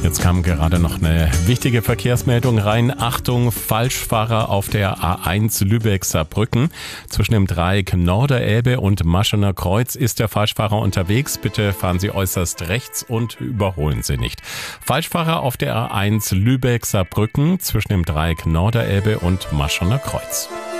Jetzt kam gerade noch eine wichtige Verkehrsmeldung rein. Achtung, Falschfahrer auf der A1 Lübeck-Saarbrücken. Zwischen dem Dreieck Norderelbe und Maschener Kreuz ist der Falschfahrer unterwegs. Bitte fahren Sie äußerst rechts und überholen Sie nicht. Falschfahrer auf der A1 Lübeck-Saarbrücken zwischen dem Dreieck Norderelbe und Maschener Kreuz.